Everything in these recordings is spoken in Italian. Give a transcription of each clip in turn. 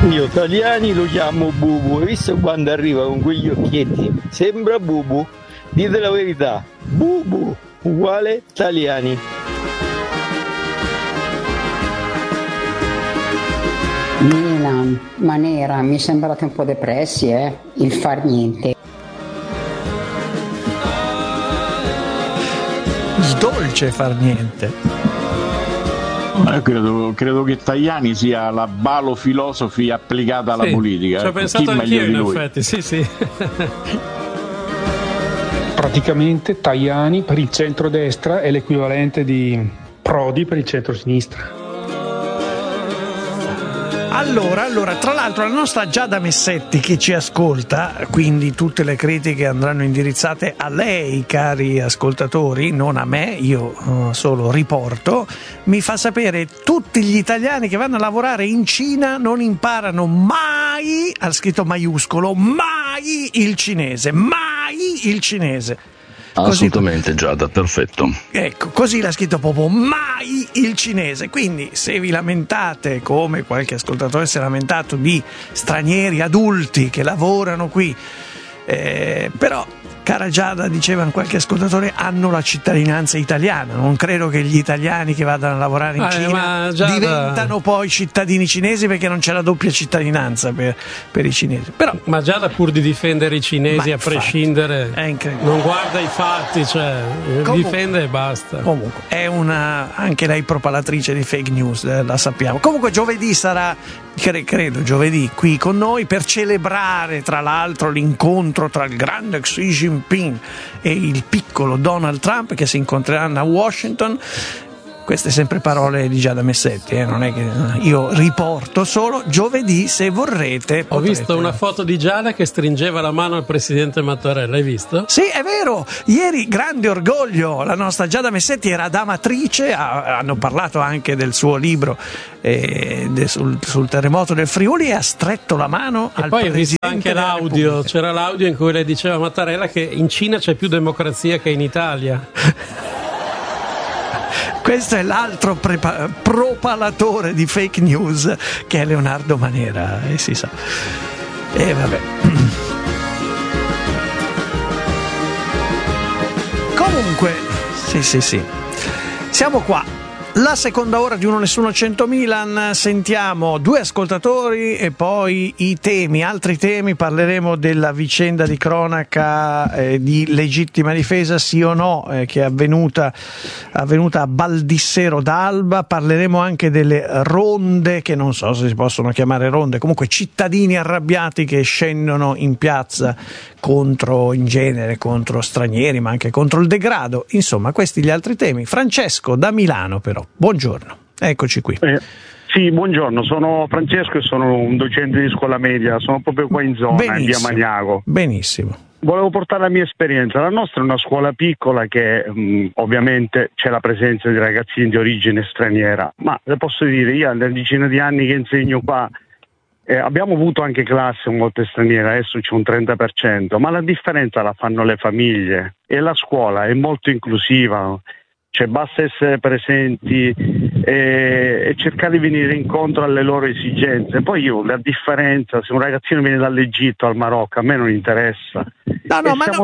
Io Taliani lo chiamo Bubu, hai visto quando arriva con quegli occhietti? Sembra Bubu, dite la verità, Bubu uguale Taliani. Milan, Manera, mi sembrate un po' depressi, il far niente. Dolce far niente. Credo che Tajani sia la Balo Filosofi applicata alla politica. Ci ho pensato anch'io, in effetti, sì. Praticamente Tajani per il centrodestra è l'equivalente di Prodi per il centrosinistra. Allora, tra l'altro la nostra Giada Messetti che ci ascolta, quindi tutte le critiche andranno indirizzate a lei, cari ascoltatori, non a me, io solo riporto, mi fa sapere tutti gli italiani che vanno a lavorare in Cina non imparano mai, ha scritto maiuscolo, mai il cinese. Assolutamente Giada, perfetto. Ecco, così l'ha scritto proprio, mai il cinese. Quindi se vi lamentate, come qualche ascoltatore si è lamentato, di stranieri adulti che lavorano qui, però cara Giada, diceva qualche ascoltatore, hanno la cittadinanza italiana. Non credo che gli italiani che vadano a lavorare in Cina diventano poi cittadini cinesi, perché non c'è la doppia cittadinanza per i cinesi. Però, ma Giada, pur di difendere i cinesi a prescindere, non guarda i fatti, difende e basta. Comunque è anche lei propalatrice di fake news, la sappiamo. Comunque giovedì sarà, credo giovedì, qui con noi per celebrare tra l'altro l'incontro tra il grande Xi Jinping e il piccolo Donald Trump, che si incontreranno a Washington. Queste sempre parole di Giada Messetti, non è che io riporto solo. Giovedì, se vorrete, ho visto una foto di Giada che stringeva la mano al presidente Mattarella, hai visto? Sì, è vero, ieri grande orgoglio, la nostra Giada Messetti era damatrice, hanno parlato anche del suo libro sul terremoto del Friuli, e ha stretto la mano al poi presidente. Anche l'audio, c'era l'audio in cui lei diceva a Mattarella che in Cina c'è più democrazia che in Italia. Questo è l'altro propalatore di fake news, che è Leonardo Manera, si sa. E vabbè. Comunque, sì. Siamo qua. La seconda ora di Uno Nessuno 100 Milan, sentiamo due ascoltatori e poi i temi, altri temi. Parleremo della vicenda di cronaca di legittima difesa, sì o no, che è avvenuta a Baldissero d'Alba. Parleremo anche delle ronde, che non so se si possono chiamare ronde, comunque cittadini arrabbiati che scendono in piazza in genere contro stranieri, ma anche contro il degrado. Insomma, questi gli altri temi. Francesco da Milano, però. Buongiorno, eccoci qui. Sì, buongiorno, sono Francesco e sono un docente di scuola media, sono proprio qua in zona, in via Maniago. Benissimo. Volevo portare la mia esperienza. La nostra è una scuola piccola che ovviamente c'è la presenza di ragazzini di origine straniera, ma le posso dire, io alla decina di anni che insegno qua, abbiamo avuto anche classi molte straniere, adesso c'è un 30%, ma la differenza la fanno le famiglie, e la scuola è molto inclusiva, cioè basta essere presenti e cercare di venire incontro alle loro esigenze. Poi la differenza, se un ragazzino viene dall'Egitto al Marocco, a me non interessa. Ma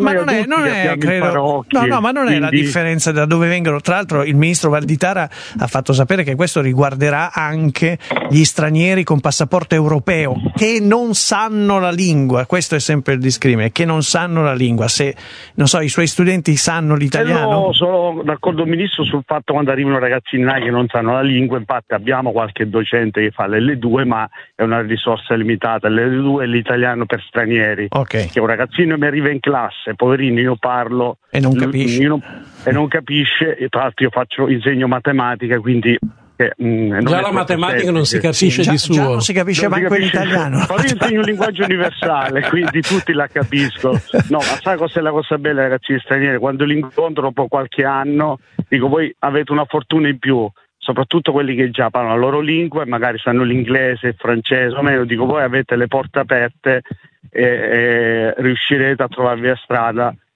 non è la differenza da dove vengono. Tra l'altro il ministro Valditara ha fatto sapere che questo riguarderà anche gli stranieri con passaporto europeo che non sanno la lingua. Questo è sempre il discrimine, che non sanno la lingua. Se, non so, i suoi studenti sanno l'italiano. Sono d'accordo, ministro, sul fatto quando arrivano ragazzini là che non sanno la lingua. Infatti abbiamo qualche docente che fa l'L2, ma è una risorsa limitata. L'L2 è l'italiano per stranieri. Okay. Che un ragazzino mi arriva in classe, poverino, io parlo e non capisce, non capisce, e tra l'altro io insegno matematica, quindi già la matematica non si capisce di suo, già non si capisce manco in italiano. Ma io insegno un linguaggio universale, quindi tutti la capiscono. No, ma sai cos'è la cosa bella, ragazzi stranieri? Quando li incontro dopo qualche anno, dico, voi avete una fortuna in più, soprattutto quelli che già parlano la loro lingua e magari sanno l'inglese, il francese, o meglio, dico, voi avete le porte aperte e riuscirete a trovarvi a strada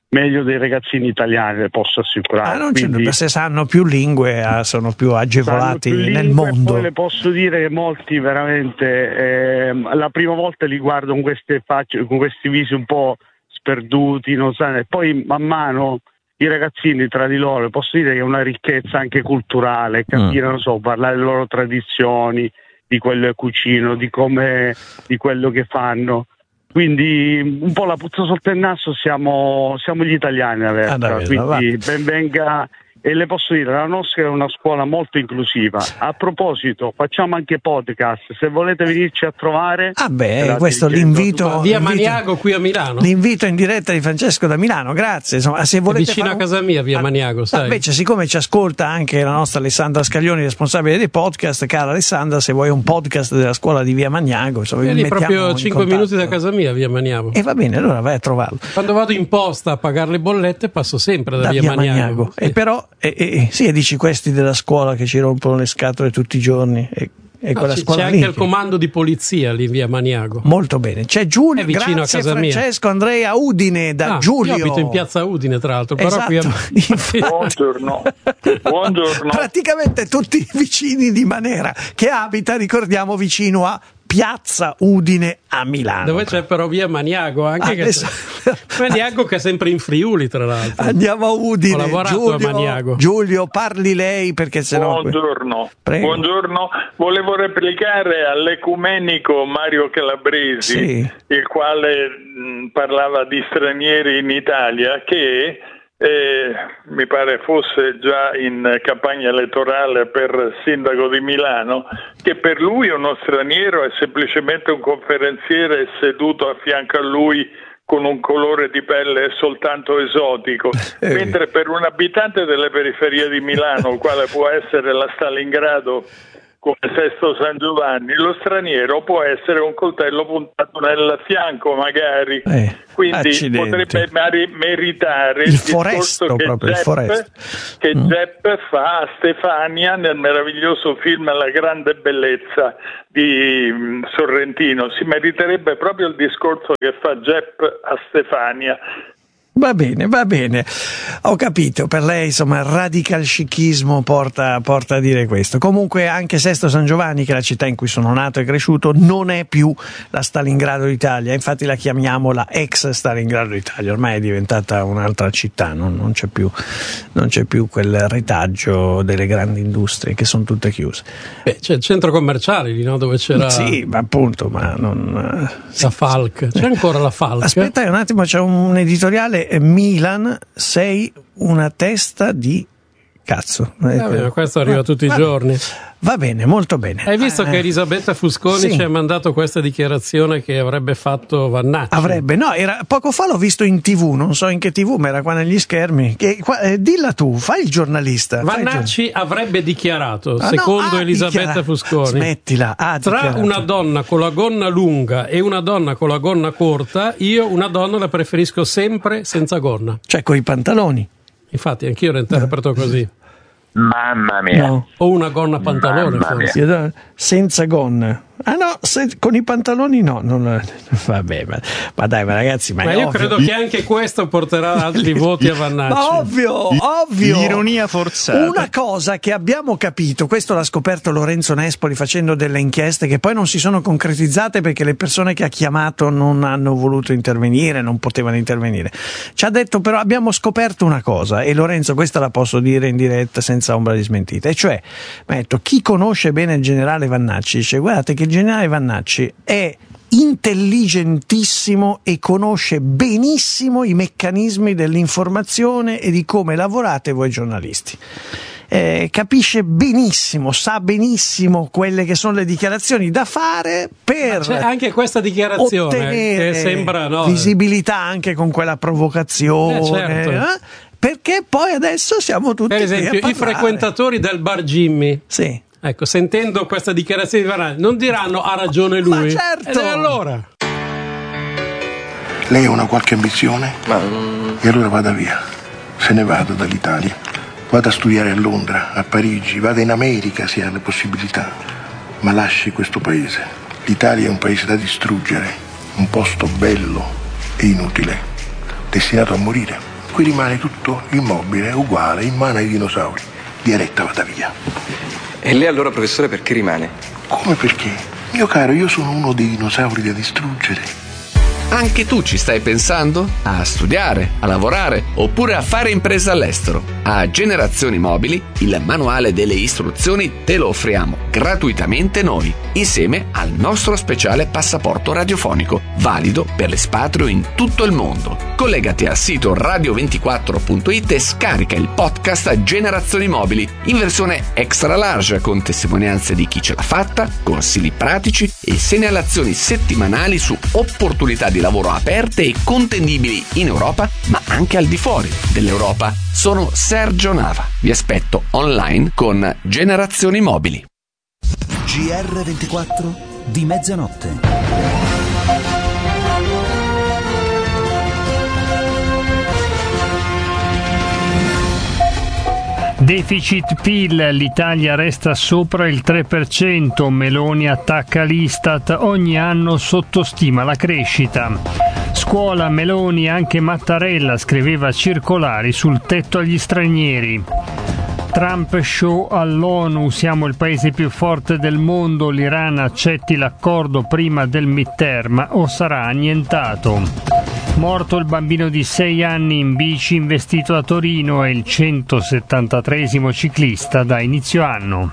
meglio dei ragazzini italiani, le posso assicurare. Non c'è dubbio, se sanno più lingue sono più agevolati nel mondo. Poi le posso dire che molti veramente la prima volta li guardo con queste facce, con questi visi un po' sperduti, non sanno, e poi man mano i ragazzini tra di loro, posso dire che è una ricchezza anche culturale, capire, non so, parlare delle loro tradizioni, di quello che cucino, di quello che fanno. Quindi un po' la puzza sotto il naso siamo gli italiani adesso, quindi ben venga. E le posso dire, la nostra è una scuola molto inclusiva. A proposito, facciamo anche podcast, se volete venirci a trovare. Questo l'invito. Via Maniago qui a Milano. L'invito in diretta di Francesco da Milano, grazie. Insomma, se volete vicino a casa mia, via Maniago, sai. Invece, siccome ci ascolta anche la nostra Alessandra Scaglioni, responsabile dei podcast, cara Alessandra, se vuoi un podcast della scuola di via Maniago, insomma, è lì proprio 5 minuti da casa mia, via Maniago. E va bene, allora vai a trovarlo. Quando vado in posta a pagare le bollette passo sempre da via Maniago. Sì. E però sì, e dici questi della scuola che ci rompono le scatole tutti i giorni. C'è anche il comando di polizia lì via Maniago. Molto bene. C'è Giulio, vicino grazie a casa Francesco, mia. Andrea Udine da Giulio. Io abito in piazza Udine, tra l'altro. Esatto. Però Buongiorno. Praticamente tutti i vicini di Manera, che abita, ricordiamo, vicino a Piazza Udine a Milano, dove c'è però via Maniago anche Maniago che è sempre in Friuli, tra l'altro. Andiamo a Udine. Ho lavorato a Maniago. Giulio, parli lei perché sennò. Buongiorno, volevo replicare all'ecumenico Mario Calabresi, il quale parlava di stranieri in Italia, che mi pare fosse già in campagna elettorale per sindaco di Milano, che per lui uno straniero è semplicemente un conferenziere seduto a fianco a lui con un colore di pelle soltanto esotico, mentre per un abitante delle periferie di Milano, il quale può essere la Stalingrado come Sesto San Giovanni, lo straniero può essere un coltello puntato nel fianco magari, quindi potrebbe meritare il foresto, proprio il foresto che Gepp fa a Stefania nel meraviglioso film La grande bellezza di Sorrentino. Si meriterebbe proprio il discorso che fa Gepp a Stefania. Va bene, ho capito, per lei insomma il radical scichismo porta a dire questo. Comunque anche Sesto San Giovanni, che è la città in cui sono nato e cresciuto, non è più la Stalingrado d'Italia, infatti la chiamiamo la ex Stalingrado d'Italia, ormai è diventata un'altra città, non c'è più quel retaggio delle grandi industrie che sono tutte chiuse. C'è il centro commerciale lì, no? Dove c'era appunto, ma non la Falk, c'è ancora la Falk. Aspetta un attimo, c'è un editoriale. Milan, sei una testa di cazzo. Questo arriva tutti i giorni. Va bene, molto bene. Hai visto che Elisabetta Fusconi ci ha mandato questa dichiarazione che avrebbe fatto Vannacci? Poco fa l'ho visto in TV, non so in che TV, ma era qua negli schermi. Dilla tu, fai il giornalista. Vannacci avrebbe dichiarato, secondo Elisabetta Fusconi, smettila, tra una donna con la gonna lunga e una donna con la gonna corta, io una donna la preferisco sempre senza gonna. Cioè coi pantaloni. Infatti anch'io la interpreto così. Mamma mia. No. O una gonna pantalone forse. Senza gonna. Con i pantaloni no. Vabbè, ma dai, ma ragazzi, ma io credo che anche questo porterà altri voti a Vannacci. Ma ovvio. L'ironia forzata. Una cosa che abbiamo capito, questo l'ha scoperto Lorenzo Nespoli facendo delle inchieste che poi non si sono concretizzate perché le persone che ha chiamato non hanno voluto intervenire, non potevano intervenire. Ci ha detto però abbiamo scoperto una cosa, e Lorenzo questa la posso dire in diretta senza ombra di smentita, e cioè mi ha detto: chi conosce bene il generale Vannacci dice guardate che il generale Vannacci è intelligentissimo e conosce benissimo i meccanismi dell'informazione e di come lavorate voi giornalisti. Capisce benissimo, sa benissimo quelle che sono le dichiarazioni da fare per c'è anche questa dichiarazione ottenere che sembra visibilità anche con quella provocazione. Certo. Perché poi adesso siamo tutti per esempio i frequentatori del bar Jimmy. Sì. Ecco, sentendo questa dichiarazione di Vannacci non diranno ha ragione lui. Ma certo. E allora? Lei ha una qualche ambizione? E allora vada via. Se ne vada dall'Italia. Vada a studiare a Londra, a Parigi, vada in America se ha le possibilità. Ma lasci questo paese. L'Italia è un paese da distruggere, un posto bello e inutile, destinato a morire. qui rimane tutto immobile, uguale, in mano ai dinosauri. Diaretta vada via. E lei allora, professore, perché rimane? Come perché? Mio caro, io sono uno dei dinosauri da distruggere. Anche tu ci stai pensando? A studiare, a lavorare oppure a fare impresa all'estero? A Generazioni Mobili il manuale delle istruzioni te lo offriamo gratuitamente noi, insieme al nostro speciale passaporto radiofonico, valido per l'espatrio in tutto il mondo. Collegati al sito radio24.it e scarica il podcast Generazioni Mobili in versione extra large con testimonianze di chi ce l'ha fatta, consigli pratici e segnalazioni settimanali su opportunità di lavoro aperte e contendibili in Europa, ma anche al di fuori dell'Europa. Sono Sergio Nava. Vi aspetto online con Generazioni Mobili. GR24 di mezzanotte. Deficit PIL, l'Italia resta sopra il 3%, Meloni attacca l'Istat, ogni anno sottostima la crescita. Scuola, Meloni, anche Mattarella scriveva circolari sul tetto agli stranieri. Trump show all'ONU, siamo il paese più forte del mondo, l'Iran accetti l'accordo prima del midterm o sarà annientato. Morto il bambino di 6 anni in bici investito a Torino, è il 173esimo ciclista da inizio anno.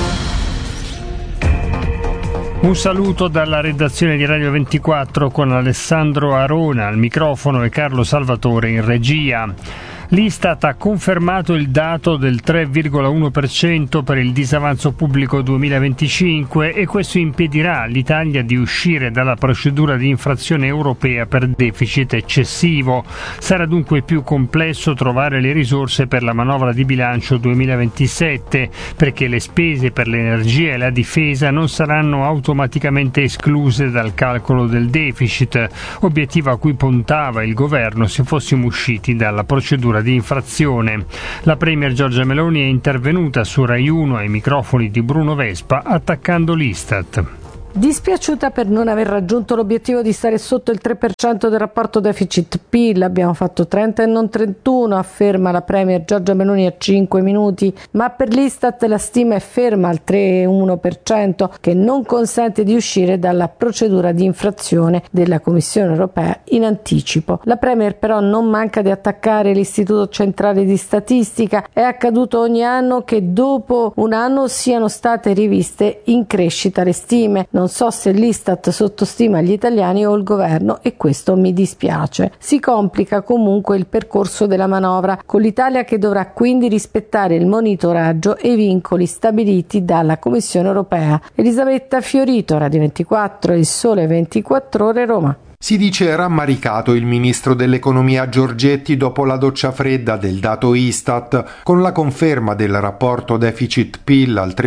Un saluto dalla redazione di Radio 24 con Alessandro Arona al microfono e Carlo Salvatore in regia. L'Istat ha confermato il dato del 3,1% per il disavanzo pubblico 2025 e questo impedirà all'Italia di uscire dalla procedura di infrazione europea per deficit eccessivo. Sarà dunque più complesso trovare le risorse per la manovra di bilancio 2027 perché le spese per l'energia e la difesa non saranno automaticamente escluse dal calcolo del deficit, obiettivo a cui puntava il governo se fossimo usciti dalla procedura di infrazione. La premier Giorgia Meloni è intervenuta su Rai 1 ai microfoni di Bruno Vespa attaccando l'Istat. Dispiaciuta per non aver raggiunto l'obiettivo di stare sotto il 3% del rapporto deficit-PIL, abbiamo fatto 30 e non 31, afferma la premier Giorgia Meloni a 5 minuti, ma per l'Istat la stima è ferma al 3,1% che non consente di uscire dalla procedura di infrazione della Commissione europea in anticipo. La premier però non manca di attaccare l'Istituto Centrale di Statistica, è accaduto ogni anno che dopo un anno siano state riviste in crescita le stime. Non so se l'Istat sottostima gli italiani o il governo e questo mi dispiace. Si complica comunque il percorso della manovra, con l'Italia che dovrà quindi rispettare il monitoraggio e i vincoli stabiliti dalla Commissione europea. Elisabetta Fiorito, Radio 24, Il Sole 24 Ore, Roma. Si dice rammaricato il ministro dell'economia Giorgetti dopo la doccia fredda del dato Istat. Con la conferma del rapporto deficit-PIL al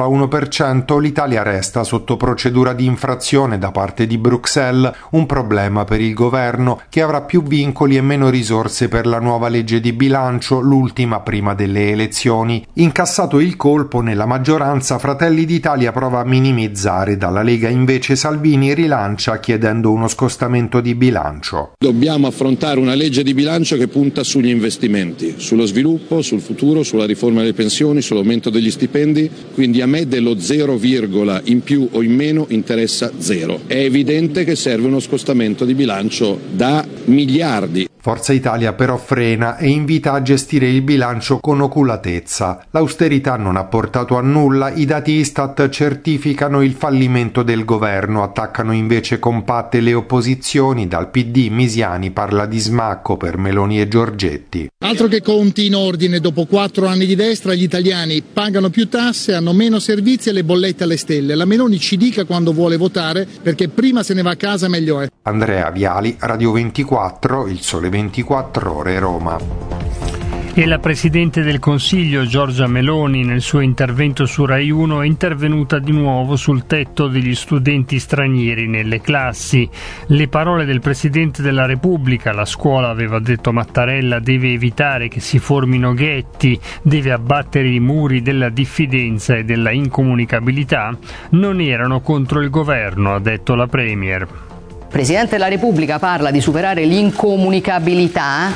3,1% l'Italia resta sotto procedura di infrazione da parte di Bruxelles, un problema per il governo che avrà più vincoli e meno risorse per la nuova legge di bilancio, l'ultima prima delle elezioni. Incassato il colpo nella maggioranza, Fratelli d'Italia prova a minimizzare, dalla Lega invece Salvini rilancia chiedendo uno scostamento di bilancio. Dobbiamo affrontare una legge di bilancio che punta sugli investimenti, sullo sviluppo, sul futuro, sulla riforma delle pensioni, sull'aumento degli stipendi, quindi a me dello 0, in più o in meno interessa 0. È evidente che serve uno scostamento di bilancio da miliardi. Forza Italia però frena e invita a gestire il bilancio con oculatezza. L'austerità non ha portato a nulla, i dati Istat certificano il fallimento del governo, attaccano invece compatte le opposizioni, dal PD Misiani parla di smacco per Meloni e Giorgetti. Altro che conti in ordine, dopo 4 anni di destra gli italiani pagano più tasse, hanno meno servizi e le bollette alle stelle. La Meloni ci dica quando vuole votare perché prima se ne va a casa meglio è. Andrea Viali, Radio 24, Il Sole 24 Ore, Roma. E la Presidente del Consiglio Giorgia Meloni nel suo intervento su Rai 1 è intervenuta di nuovo sul tetto degli studenti stranieri nelle classi. Le parole del Presidente della Repubblica, la scuola, aveva detto Mattarella, deve evitare che si formino ghetti, deve abbattere i muri della diffidenza e della incomunicabilità, non erano contro il governo, ha detto la Premier. Il Presidente della Repubblica parla di superare l'incomunicabilità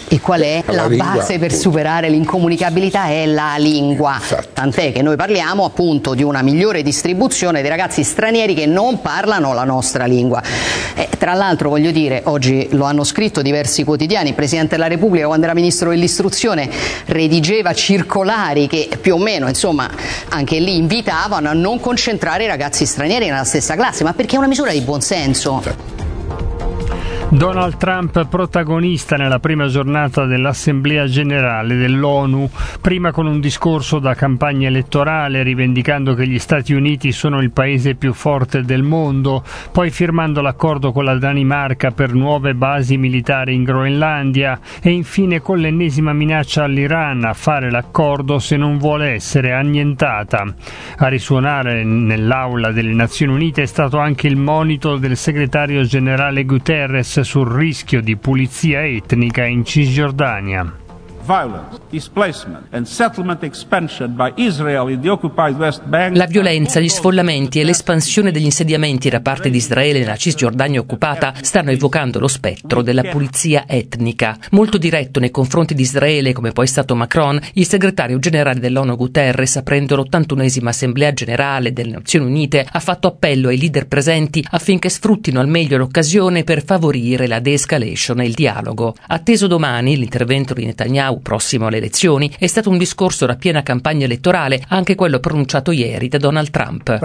E qual è la base per superare l'incomunicabilità? È la lingua. Tant'è che noi parliamo appunto di una migliore distribuzione dei ragazzi stranieri che non parlano la nostra lingua. Tra l'altro, voglio dire, oggi lo hanno scritto diversi quotidiani, il Presidente della Repubblica, quando era Ministro dell'Istruzione, redigeva circolari che più o meno, insomma, anche lì invitavano a non concentrare i ragazzi stranieri nella stessa classe, ma perché è una misura di buonsenso. Donald Trump protagonista nella prima giornata dell'Assemblea Generale dell'ONU, prima con un discorso da campagna elettorale rivendicando che gli Stati Uniti sono il paese più forte del mondo, poi firmando l'accordo con la Danimarca per nuove basi militari in Groenlandia e infine con l'ennesima minaccia all'Iran a fare l'accordo se non vuole essere annientata. A risuonare nell'aula delle Nazioni Unite è stato anche il monito del segretario generale Guterres sul rischio di pulizia etnica in Cisgiordania. violence, displacement and settlement expansion by Israel in the occupied West Bank. La violenza, gli sfollamenti e l'espansione degli insediamenti da parte di Israele nella Cisgiordania occupata stanno evocando lo spettro della pulizia etnica. Molto diretto nei confronti di Israele, come poi è stato Macron, il segretario generale dell'ONU Guterres, aprendo l'81esima Assemblea Generale delle Nazioni Unite, ha fatto appello ai leader presenti affinché sfruttino al meglio l'occasione per favorire la de-escalation e il dialogo. Atteso domani l'intervento di Netanyahu prossimo alle elezioni, è stato un discorso da piena campagna elettorale, anche quello pronunciato ieri da Donald Trump.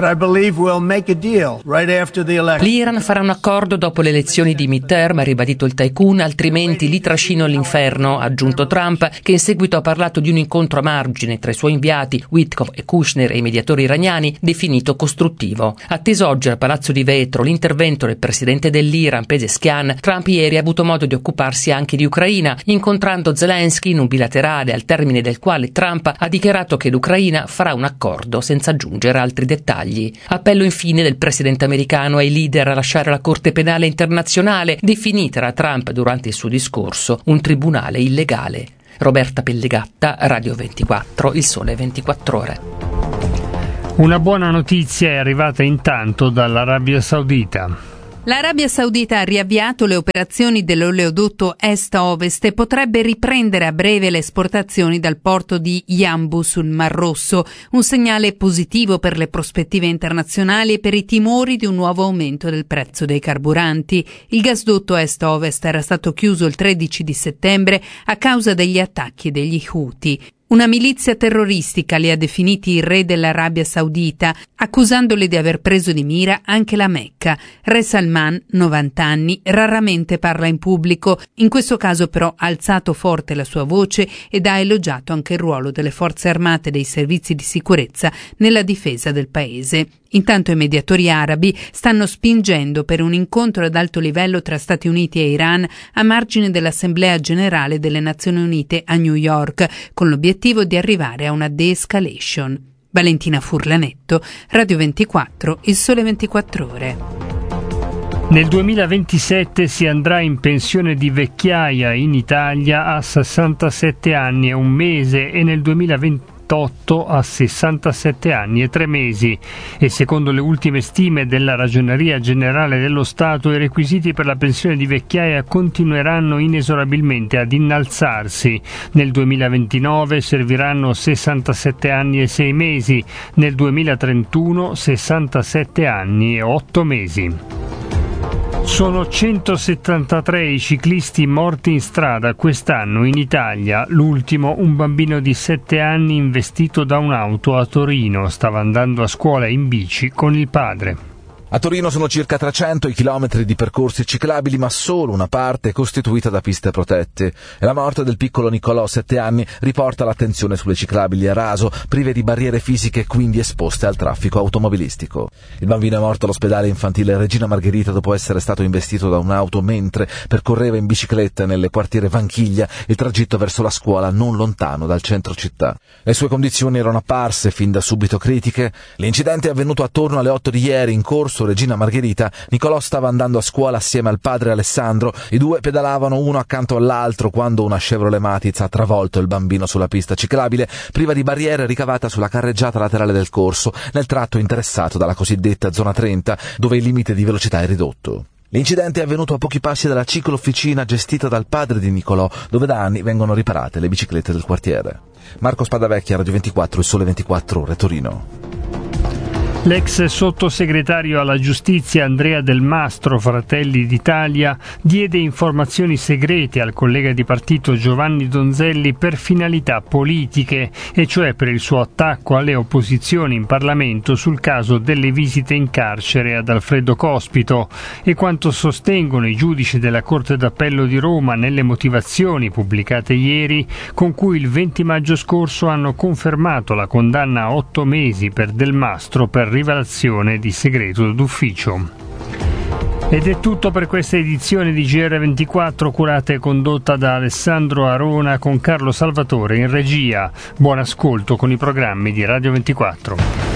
L'Iran farà un accordo dopo le elezioni di midterm, ha ribadito il tycoon, altrimenti li trascino all'inferno, ha aggiunto Trump, che in seguito ha parlato di un incontro a margine tra i suoi inviati Witkoff e Kushner e i mediatori iraniani, definito costruttivo. Atteso oggi al Palazzo di Vetro l'intervento del presidente dell'Iran Pezeshkian, Trump ieri ha avuto modo di occuparsi anche di Ucraina, incontrando Zelensky in un bilaterale al termine del quale Trump ha dichiarato che l'Ucraina farà un accordo senza aggiungere altri dettagli. Appello infine del presidente americano ai leader a lasciare la Corte Penale Internazionale, definita da Trump durante il suo discorso un tribunale illegale. Roberta Pellegatta, Radio 24, Il Sole 24 Ore. Una buona notizia è arrivata intanto dall'Arabia Saudita. L'Arabia Saudita ha riavviato le operazioni dell'oleodotto est-ovest e potrebbe riprendere a breve le esportazioni dal porto di Yanbu sul Mar Rosso, un segnale positivo per le prospettive internazionali e per i timori di un nuovo aumento del prezzo dei carburanti. Il gasdotto est-ovest era stato chiuso il 13 di settembre a causa degli attacchi degli Houthi. Una milizia terroristica li ha definiti il re dell'Arabia Saudita, accusandoli di aver preso di mira anche la Mecca. Re Salman, 90 anni, raramente parla in pubblico, in questo caso però ha alzato forte la sua voce ed ha elogiato anche il ruolo delle forze armate e dei servizi di sicurezza nella difesa del paese. Intanto i mediatori arabi stanno spingendo per un incontro ad alto livello tra Stati Uniti e Iran a margine dell'Assemblea Generale delle Nazioni Unite a New York, con l'obiettivo di arrivare a una de-escalation. Valentina Furlanetto, Radio 24, Il Sole 24 Ore. Nel 2027 si andrà in pensione di vecchiaia in Italia a 67 anni e un mese e nel 2028 a 67 anni e 3 mesi e secondo le ultime stime della Ragioneria Generale dello Stato i requisiti per la pensione di vecchiaia continueranno inesorabilmente ad innalzarsi. Nel 2029 serviranno 67 anni e 6 mesi, nel 2031 67 anni e 8 mesi. Sono 173 i ciclisti morti in strada quest'anno in Italia. L'ultimo, un bambino di 7 anni investito da un'auto a Torino. Stava andando a scuola in bici con il padre. A Torino sono circa 300 i chilometri di percorsi ciclabili, ma solo una parte è costituita da piste protette. E la morte del piccolo Nicolò, 7 anni, riporta l'attenzione sulle ciclabili a raso, prive di barriere fisiche e quindi esposte al traffico automobilistico. Il bambino è morto all'ospedale infantile Regina Margherita dopo essere stato investito da un'auto mentre percorreva in bicicletta nel quartiere Vanchiglia il tragitto verso la scuola non lontano dal centro città. Le sue condizioni erano apparse fin da subito critiche. L'incidente è avvenuto attorno alle 8 di ieri in corso Regina Margherita. Nicolò stava andando a scuola assieme al padre Alessandro. I due pedalavano uno accanto all'altro quando una Chevrolet Matiz ha travolto il bambino sulla pista ciclabile, priva di barriere ricavata sulla carreggiata laterale del corso, nel tratto interessato dalla cosiddetta zona 30, dove il limite di velocità è ridotto. L'incidente è avvenuto a pochi passi dalla ciclofficina gestita dal padre di Nicolò, dove da anni vengono riparate le biciclette del quartiere. Marco Spadavecchia, Radio 24, Il Sole 24 Ore, Torino. L'ex sottosegretario alla giustizia Andrea Del Mastro, Fratelli d'Italia, diede informazioni segrete al collega di partito Giovanni Donzelli per finalità politiche, e cioè per il suo attacco alle opposizioni in Parlamento sul caso delle visite in carcere ad Alfredo Cospito, e quanto sostengono i giudici della Corte d'Appello di Roma nelle motivazioni pubblicate ieri, con cui il 20 maggio scorso hanno confermato la condanna a 8 mesi per Del Mastro per rivelazione di segreto d'ufficio. Ed è tutto per questa edizione di GR24, curata e condotta da Alessandro Arona con Carlo Salvatore in regia. Buon ascolto con i programmi di Radio 24.